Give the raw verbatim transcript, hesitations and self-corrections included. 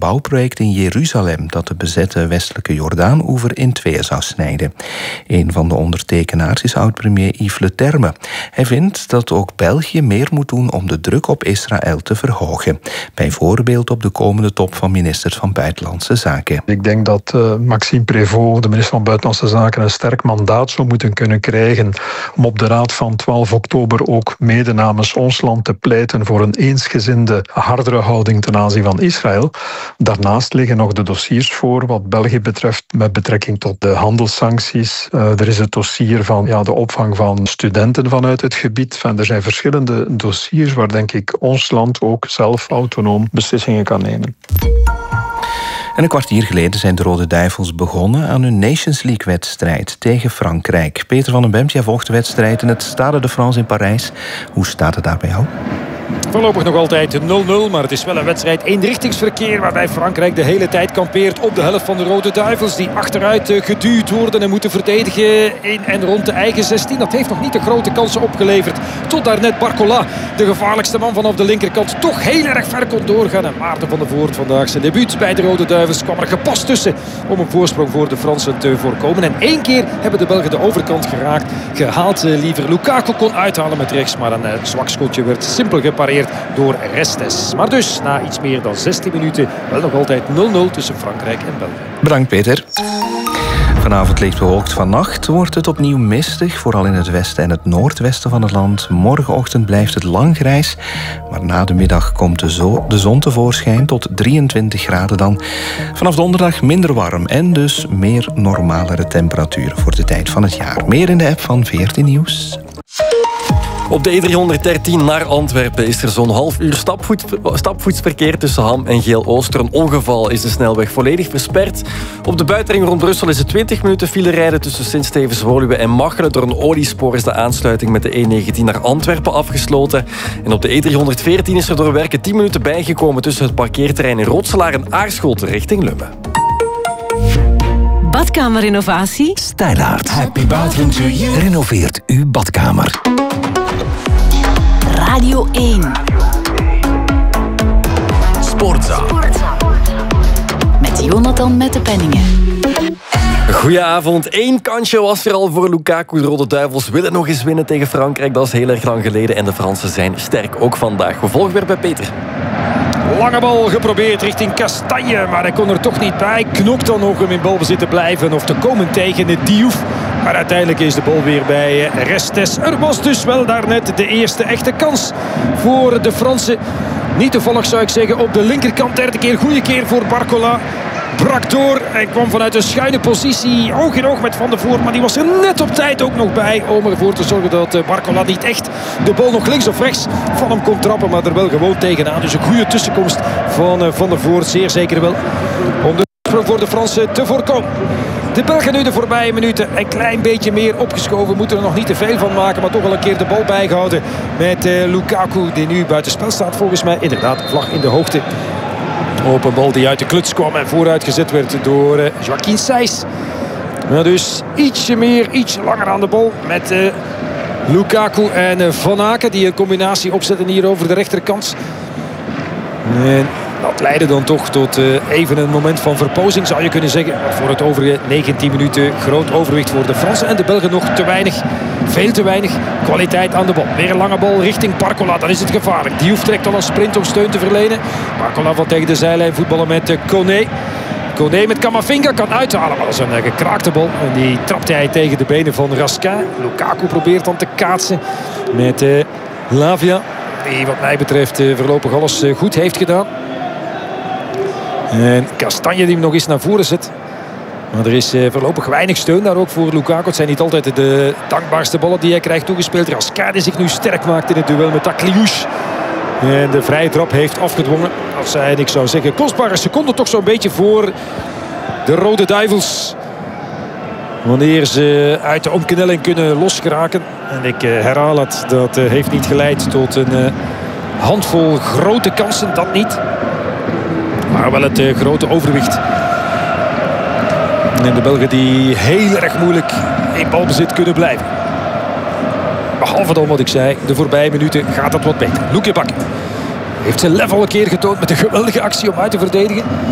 bouwproject in Jeruzalem dat de bezette westelijke Jordaan-oever in tweeën zou snijden. Een van de ondertekenaars is oud-premier Yves Le Terme. Hij vindt dat ook België meer moet doen om de druk op Israël te verhogen. Bijvoorbeeld op de komende top van ministers van Buitenlandse Zaken. Ik denk dat uh, Maxime Prévost, de minister van Buitenlandse Zaken, een sterk mandaat zou moeten kunnen krijgen om op de raad van twaalf oktober ook mede namens ons land te pleiten voor een eensgezinde, hardere houding ten aanzien van Israël. Daarnaast liggen nog de dossiers voor wat België betreft met betrekking tot de handelssancties. Uh, er is het dossier van ja, de opvang van studenten vanuit het gebied. Enfin, er zijn verschillende dossiers waar denk ik ons land ook zelf autonoom beslissingen kan nemen. En een kwartier geleden zijn de Rode Duivels begonnen aan hun Nations League-wedstrijd tegen Frankrijk. Peter van den Bemt, jij volgt de wedstrijd in het Stade de France in Parijs. Hoe staat het daar bij jou? Voorlopig nog altijd nul nul, maar het is wel een wedstrijd eenrichtingsverkeer waarbij Frankrijk de hele tijd kampeert op de helft van de Rode Duivels die achteruit geduwd worden en moeten verdedigen in en rond de eigen zestien. Dat heeft nog niet de grote kansen opgeleverd. Tot daarnet Barcola, de gevaarlijkste man vanaf de linkerkant, toch heel erg ver kon doorgaan. En Maarten van der Voort vandaag zijn debuut bij de Rode Duivels kwam er gepast tussen om een voorsprong voor de Fransen te voorkomen. En één keer hebben de Belgen de overkant geraakt, gehaald. Liever Lukaku kon uithalen met rechts, maar een zwak schotje werd simpel gepareerd door Restes. Maar dus na iets meer dan zestien minuten wel nog altijd nul nul tussen Frankrijk en België. Bedankt Peter. Vanavond licht bewolkt, vannacht wordt het opnieuw mistig, vooral in het westen en het noordwesten van het land. Morgenochtend blijft het lang grijs, maar na de middag komt de, zo de zon tevoorschijn tot drieëntwintig graden dan. Vanaf donderdag minder warm en dus meer normalere temperaturen voor de tijd van het jaar. Meer in de app van veertien Nieuws. Op de E driehonderddertien naar Antwerpen is er zo'n half uur stapvoet, stapvoetsverkeer tussen Ham en Geel-Oost. Door een ongeval is de snelweg volledig versperd. Op de buitenring rond Brussel is het twintig minuten file rijden tussen Sint-Stevens-Woluwe en Machelen. Door een oliespoor is de aansluiting met de E negentien naar Antwerpen afgesloten. En op de E driehonderdveertien is er door werken tien minuten bijgekomen tussen het parkeerterrein in Rotselaar en Aarschot richting Lummen. Badkamerinnovatie? Stijlaert. Happy bathroom to you. Renoveert uw badkamer. Radio één. Sportza. Met Jonathan Mettepenningen. Goedenavond. Eén kansje was er al voor Lukaku. De Rode Duivels willen nog eens winnen tegen Frankrijk. Dat is heel erg lang geleden. En de Fransen zijn sterk, ook vandaag. We volgen weer bij Peter. Lange bal geprobeerd richting Castagne, maar hij kon er toch niet bij. Knokt dan nog om in balbezit te blijven of te komen tegen de Diouf. Maar uiteindelijk is de bal weer bij Restes. Er was dus wel daarnet de eerste echte kans voor de Fransen. Niet toevallig zou ik zeggen op de linkerkant. Derde keer, goede keer voor Barcola. Brak door en kwam vanuit een schuine positie oog in oog met Van der Voort. Maar die was er net op tijd ook nog bij om ervoor te zorgen dat Barcola niet echt de bal nog links of rechts van hem kon trappen. Maar er wel gewoon tegenaan. Dus een goede tussenkomst van Van der Voort. Zeer zeker wel om de sprong voor de Fransen te voorkomen. De Belgen nu de voorbije minuten een klein beetje meer opgeschoven. Moeten er nog niet te veel van maken. Maar toch wel een keer de bal bijgehouden met uh, Lukaku. Die nu buitenspel staat volgens mij. Inderdaad, vlag in de hoogte. Op een bal die uit de kluts kwam en vooruit gezet werd door uh, Joaquin Sijs. Nou, dus ietsje meer, iets langer aan de bal met uh, Lukaku en uh, Van Aken. Die een combinatie opzetten hier over de rechterkant. En dat leidde dan toch tot uh, even een moment van verpozing, zou je kunnen zeggen. Maar voor het overige negentien minuten groot overwicht voor de Fransen. En de Belgen nog te weinig, veel te weinig kwaliteit aan de bal. Weer een lange bal richting Barcola, dan is het gevaarlijk. Diouf trekt al een sprint om steun te verlenen. Barcola van tegen de zijlijn voetballen met uh, Koné. Koné met Camavinga kan uithalen, maar dat is een uh, gekraakte bal. En die trapt hij tegen de benen van Raskin. Lukaku probeert dan te kaatsen met uh, Lavia. Die wat mij betreft uh, voorlopig alles uh, goed heeft gedaan. En Castagne die hem nog eens naar voren zet. Maar er is uh, voorlopig weinig steun daar ook voor Lukaku. Het zijn niet altijd de dankbaarste ballen die hij krijgt toegespeeld. Raskin die zich nu sterk maakt in het duel met Takliouche. En de vrije trap heeft afgedwongen. Dat zijn, ik zou zeggen, kostbare seconden toch zo'n beetje voor de Rode Duivels. Wanneer ze uit de omknelling kunnen losgeraken. En ik uh, herhaal het, dat uh, heeft niet geleid tot een uh, handvol grote kansen. Dat niet. Maar wel het uh, grote overwicht. En de Belgen die heel erg moeilijk in balbezit kunnen blijven. Behalve dan wat ik zei, de voorbije minuten gaat dat wat beter. Loekje Bakker heeft zijn level een keer getoond met een geweldige actie om uit te verdedigen.